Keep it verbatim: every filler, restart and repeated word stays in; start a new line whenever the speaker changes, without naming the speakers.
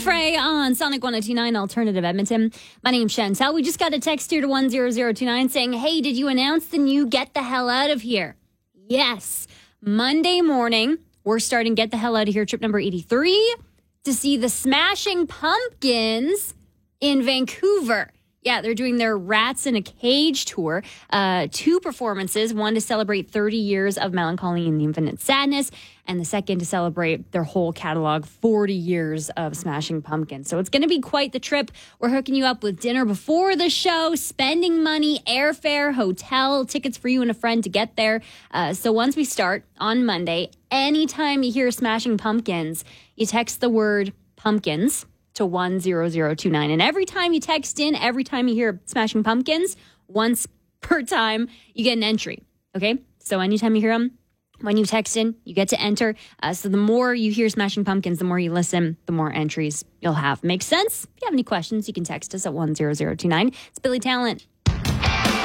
Frey on Sonic one oh two nine Alternative Edmonton. My name's Chantel. We just got a text here to one zero zero two nine saying, hey, did you announce the new Get the Hell Out of Here? Yes. Monday morning, we're starting Get the Hell Out of Here trip number eighty-three to see the Smashing Pumpkins in Vancouver. Yeah, they're doing their Rats in a Cage tour. Uh, two performances, one to celebrate thirty years of Melancholy and the Infinite Sadness, and the second to celebrate their whole catalog, forty years of Smashing Pumpkins. So it's going to be quite the trip. We're hooking you up with dinner before the show, spending money, airfare, hotel, tickets for you and a friend to get there. Uh, so once we start on Monday, anytime you hear Smashing Pumpkins, you text the word pumpkins to one zero zero two nine. And every time you text in, every time you hear Smashing Pumpkins, once per time, you get an entry. Okay? So anytime you hear them, when you text in, you get to enter. Uh, so the more you hear Smashing Pumpkins, the more you listen, the more entries you'll have. Makes sense? If you have any questions, you can text us at one zero zero two nine. It's Billy Talent.